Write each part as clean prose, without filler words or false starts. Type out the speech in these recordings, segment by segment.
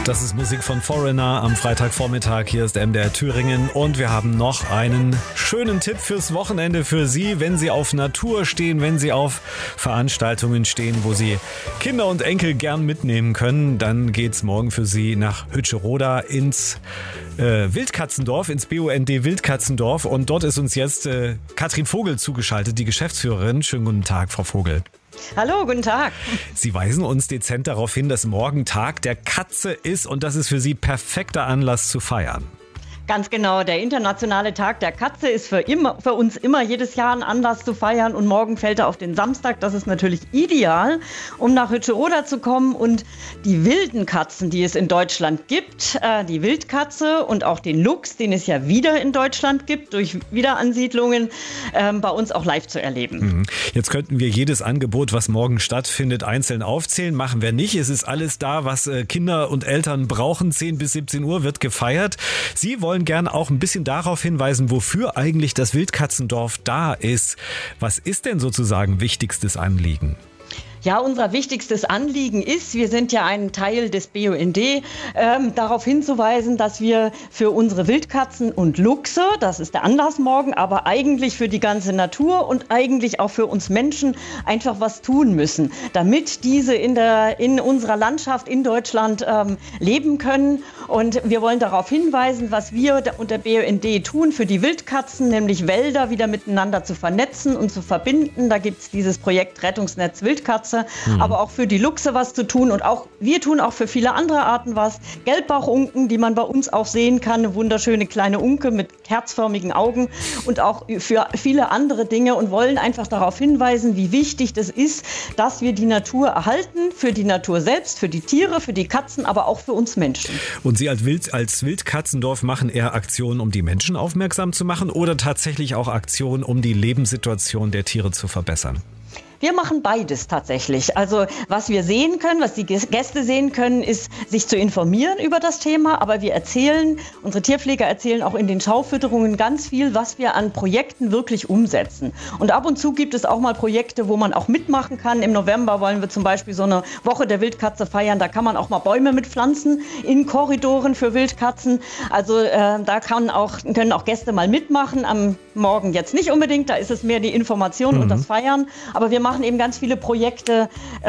Das ist Musik von Foreigner am Freitagvormittag. Hier ist MDR Thüringen und wir haben noch einen schönen Tipp fürs Wochenende für Sie, wenn Sie auf Natur stehen, wenn Sie auf Veranstaltungen stehen, wo Sie Kinder und Enkel gern mitnehmen können. Dann geht's morgen für Sie nach Hütscheroda ins Wildkatzendorf, ins BUND Wildkatzendorf. Und dort ist uns jetzt Katrin Vogel zugeschaltet, die Geschäftsführerin. Schönen guten Tag, Frau Vogel. Hallo, guten Tag. Sie weisen uns dezent darauf hin, dass morgen Tag der Katze ist und das ist für Sie perfekter Anlass zu feiern. Ganz genau, der internationale Tag der Katze ist für uns immer jedes Jahr ein Anlass zu feiern und morgen fällt er auf den Samstag. Das ist natürlich ideal, um nach Hütscheroda zu kommen und die wilden Katzen, die es in Deutschland gibt, die Wildkatze und auch den Luchs, den es ja wieder in Deutschland gibt, durch Wiederansiedlungen, bei uns auch live zu erleben. Jetzt könnten wir jedes Angebot, was morgen stattfindet, einzeln aufzählen. Machen wir nicht. Es ist alles da, was Kinder und Eltern brauchen. 10 bis 17 Uhr wird gefeiert. Sie wollen gern auch ein bisschen darauf hinweisen, wofür eigentlich das Wildkatzendorf da ist. Was ist denn sozusagen wichtigstes Anliegen? Ja, unser wichtigstes Anliegen ist, wir sind ja ein Teil des BUND, darauf hinzuweisen, dass wir für unsere Wildkatzen und Luchse, das ist der Anlass morgen, aber eigentlich für die ganze Natur und eigentlich auch für uns Menschen einfach was tun müssen, damit diese in unserer Landschaft in Deutschland leben können. Und wir wollen darauf hinweisen, was wir und der BUND tun für die Wildkatzen, nämlich Wälder wieder miteinander zu vernetzen und zu verbinden. Da gibt es dieses Projekt Rettungsnetz Wildkatze. Aber auch für die Luchse was zu tun und auch wir tun auch für viele andere Arten was. Gelbbauchunken, die man bei uns auch sehen kann, eine wunderschöne kleine Unke mit herzförmigen Augen und auch für viele andere Dinge und wollen einfach darauf hinweisen, wie wichtig das ist, dass wir die Natur erhalten, für die Natur selbst, für die Tiere, für die Katzen, aber auch für uns Menschen. Und Sie als Wildkatzendorf machen eher Aktionen, um die Menschen aufmerksam zu machen oder tatsächlich auch Aktionen, um die Lebenssituation der Tiere zu verbessern? Wir machen beides tatsächlich. Also was wir sehen können, was die Gäste sehen können, ist, sich zu informieren über das Thema. Aber wir erzählen, unsere Tierpfleger erzählen auch in den Schaufütterungen ganz viel, was wir an Projekten wirklich umsetzen. Und ab und zu gibt es auch mal Projekte, wo man auch mitmachen kann. Im November wollen wir zum Beispiel so eine Woche der Wildkatze feiern. Da kann man auch mal Bäume mitpflanzen in Korridoren für Wildkatzen. Also da können auch Gäste mal mitmachen. Am Morgen jetzt nicht unbedingt, da ist es mehr die Information und das Feiern. Aber wir machen eben ganz viele Projekte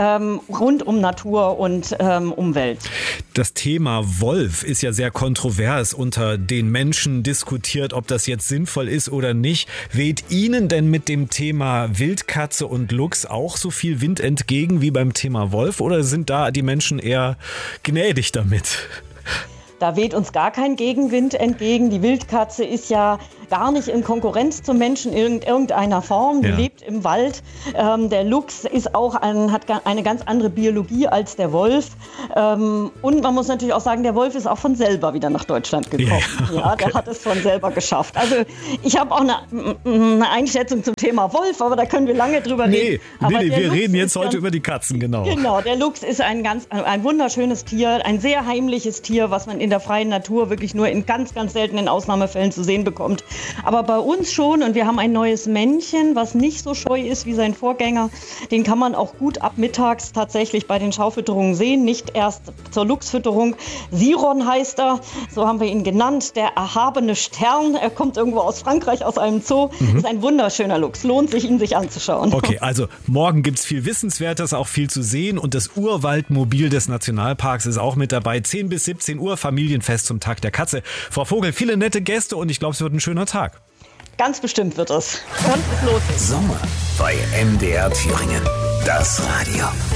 rund um Natur und Umwelt. Das Thema Wolf ist ja sehr kontrovers unter den Menschen diskutiert, ob das jetzt sinnvoll ist oder nicht. Weht Ihnen denn mit dem Thema Wildkatze und Luchs auch so viel Wind entgegen wie beim Thema Wolf oder sind da die Menschen eher gnädig damit? Da weht uns gar kein Gegenwind entgegen. Die Wildkatze ist ja gar nicht in Konkurrenz zum Menschen in irgendeiner Form. Die lebt im Wald. Der Luchs ist auch hat eine ganz andere Biologie als der Wolf. Und man muss natürlich auch sagen, der Wolf ist auch von selber wieder nach Deutschland gekommen. Der hat es von selber geschafft. Also ich habe auch eine Einschätzung zum Thema Wolf, aber da können wir lange drüber reden. Wir reden jetzt heute über die Katzen, genau. Genau, der Luchs ist ein wunderschönes Tier, ein sehr heimliches Tier, was man in der freien Natur wirklich nur in ganz, ganz seltenen Ausnahmefällen zu sehen bekommt. Aber bei uns schon und wir haben ein neues Männchen, was nicht so scheu ist wie sein Vorgänger. Den kann man auch gut ab mittags tatsächlich bei den Schaufütterungen sehen, nicht erst zur Luchsfütterung. Siron heißt er, so haben wir ihn genannt, der erhabene Stern. Er kommt irgendwo aus Frankreich, aus einem Zoo. Ist ein wunderschöner Luchs, lohnt sich, ihn sich anzuschauen. Okay, also morgen gibt es viel Wissenswertes, auch viel zu sehen und das Urwaldmobil des Nationalparks ist auch mit dabei. 10 bis 17 Uhr, Familienfest zum Tag der Katze. Frau Vogel, viele nette Gäste und ich glaube, es wird ein schöner Tag. Ganz bestimmt wird es. Und es los ist. Sommer bei MDR Thüringen. Das Radio.